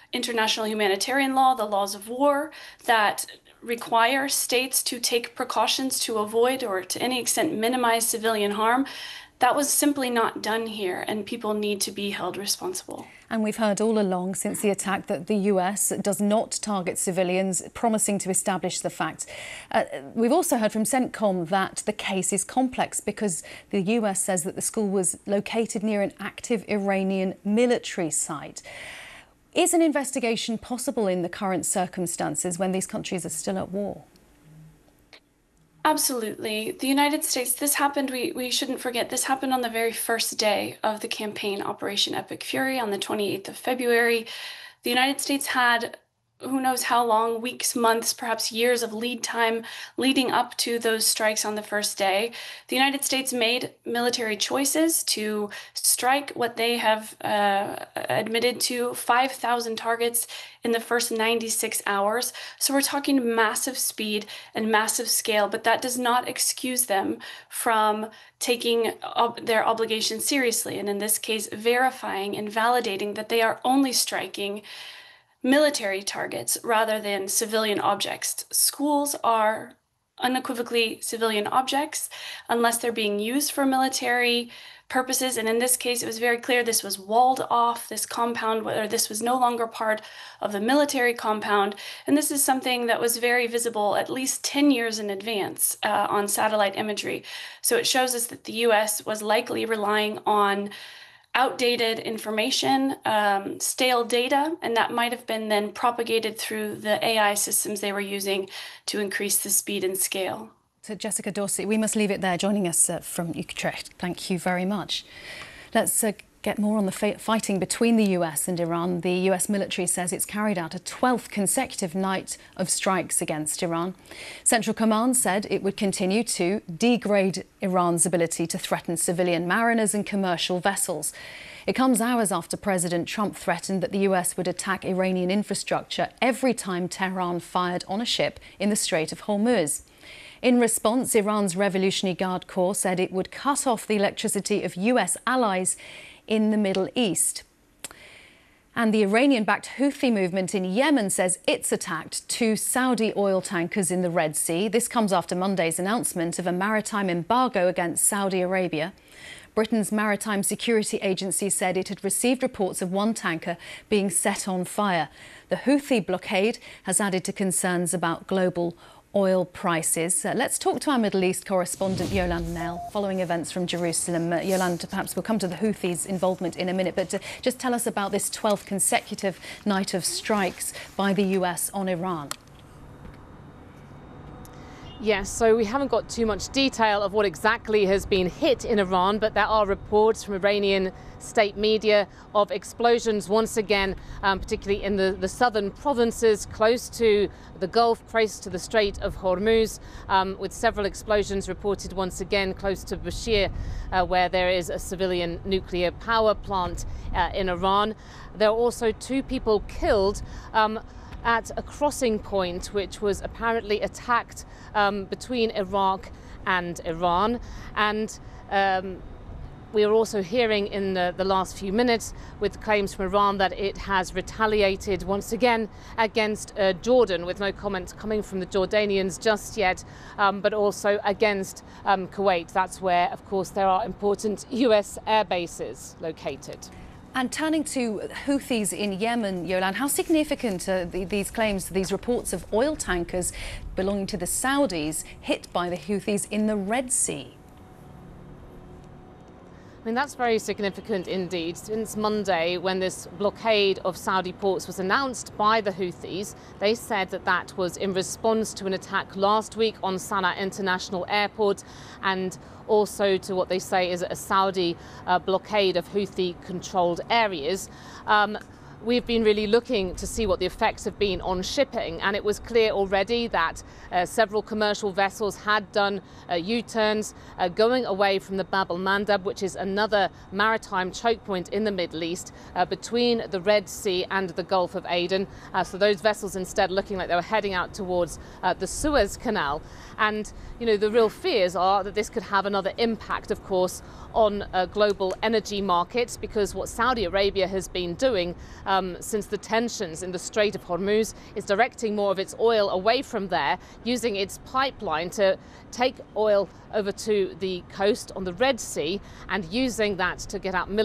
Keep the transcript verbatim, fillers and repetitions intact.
international humanitarian law, the laws of war that require states to take precautions to avoid or to any extent minimize civilian harm. That was simply not done here, and people need to be held responsible. And we've heard all along since the attack that the U S does not target civilians, promising to establish the facts. Uh, we've also heard from CENTCOM that the case is complex because the U S says that the school was located near an active Iranian military site. Is an investigation possible in the current circumstances when these countries are still at war? Absolutely. The United States, this happened, we, we shouldn't forget, this happened on the very first day of the campaign Operation Epic Fury on the twenty-eighth of February. The United States had who knows how long, weeks, months, perhaps years of lead time leading up to those strikes on the first day. The United States made military choices to strike what they have uh, admitted to five thousand targets in the first ninety-six hours. So we're talking massive speed and massive scale, but that does not excuse them from taking ob- their obligations seriously. And in this case, verifying and validating that they are only striking military targets rather than civilian objects. Schools are unequivocally civilian objects unless they're being used for military purposes. And in this case, it was very clear this was walled off, this compound, whether this was no longer part of the military compound. And this is something that was very visible at least ten years in advance uh, on satellite imagery. So it shows us that the U S was likely relying on outdated information, um, stale data, and that might have been then propagated through the A I systems they were using to increase the speed and scale. So Jessica Dorsey, we must leave it there. Joining us uh, from Utrecht, thank you very much. Let's uh, get more on the fighting between the U S and Iran. The U S military says it's carried out a twelfth consecutive night of strikes against Iran. Central Command said it would continue to degrade Iran's ability to threaten civilian mariners and commercial vessels. It comes hours after President Trump threatened that the U S would attack Iranian infrastructure every time Tehran fired on a ship in the Strait of Hormuz. In response, Iran's Revolutionary Guard Corps said it would cut off the electricity of U S allies in the Middle East. And the Iranian-backed Houthi movement in Yemen says it's attacked two Saudi oil tankers in the Red Sea. This comes after Monday's announcement of a maritime embargo against Saudi Arabia. Britain's Maritime Security Agency said it had received reports of one tanker being set on fire. The Houthi blockade has added to concerns about global oil prices. Uh, let's talk to our Middle East correspondent Yolande Knell, following events from Jerusalem. Uh, Yolande, perhaps we'll come to the Houthis' involvement in a minute, but uh, just tell us about this twelfth consecutive night of strikes by the U S on Iran. Yes, so we haven't got too much detail of what exactly has been hit in Iran, but there are reports from Iranian state media of explosions once again, um, particularly in the, the southern provinces close to the Gulf, close to the Strait of Hormuz, um, with several explosions reported once again close to Bushehr, uh, where there is a civilian nuclear power plant uh, in Iran. There are also two people killed um, at a crossing point which was apparently attacked um, between Iraq and Iran. And um, we are also hearing in the, the last few minutes with claims from Iran that it has retaliated once again against uh, Jordan, with no comment coming from the Jordanians just yet, um, but also against um, Kuwait. That's where, of course, there are important U S air bases located. And turning to Houthis in Yemen, Yolande, how significant are the, these claims, these reports of oil tankers belonging to the Saudis hit by the Houthis in the Red Sea? I mean, that's very significant indeed. Since Monday, when this blockade of Saudi ports was announced by the Houthis, they said that that was in response to an attack last week on Sana'a International Airport, and also to what they say is a Saudi uh, blockade of Houthi-controlled areas. Um, We've been really looking to see what the effects have been on shipping, and it was clear already that uh, several commercial vessels had done uh, U-turns uh, going away from the Bab el-Mandab, which is another maritime choke point in the Middle East uh, between the Red Sea and the Gulf of Aden. Uh, so those vessels instead looking like they were heading out towards uh, the Suez Canal. And, you know, the real fears are that this could have another impact, of course, on uh, global energy markets, because what Saudi Arabia has been doing um, since the tensions in the Strait of Hormuz. It's directing more of its oil away from there, using its pipeline to take oil over to the coast on the Red Sea and using that to get out military